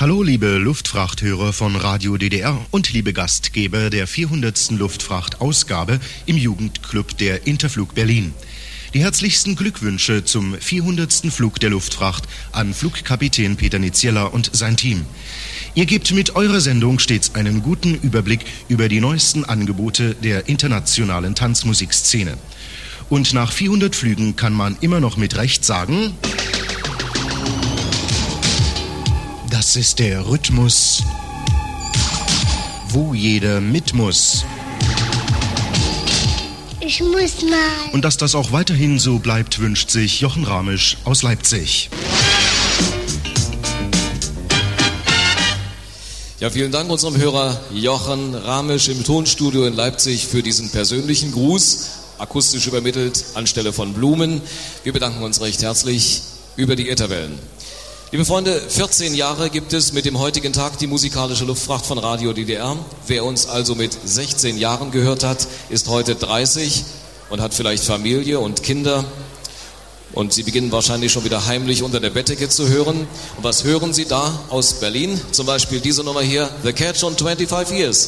Hallo liebe Luftfrachthörer von Radio DDR und liebe Gastgeber der 400. Luftfracht-Ausgabe im Jugendclub der Interflug Berlin. Die herzlichsten Glückwünsche zum 400. Flug der Luftfracht an Flugkapitän Peter Niziela und sein Team. Ihr gebt mit eurer Sendung stets einen guten Überblick über die neuesten Angebote der internationalen Tanzmusikszene. Und nach 400 Flügen kann man immer noch mit Recht sagen: Das ist der Rhythmus, wo jeder mit muss. Ich muss mal. Und dass das auch weiterhin so bleibt, wünscht sich Jochen Ramisch aus Leipzig. Ja, vielen Dank unserem Hörer Jochen Ramisch im Tonstudio in Leipzig für diesen persönlichen Gruß, akustisch übermittelt anstelle von Blumen. Wir bedanken uns recht herzlich über die Ätherwellen. Liebe Freunde, 14 Jahre gibt es mit dem heutigen Tag die musikalische Luftfracht von Radio DDR. Wer uns also mit 16 Jahren gehört hat, ist heute 30 und hat vielleicht Familie und Kinder. Und Sie beginnen wahrscheinlich schon wieder heimlich unter der Bettdecke zu hören. Und was hören Sie da aus Berlin? Zum Beispiel diese Nummer hier, The Catch on 25 Years.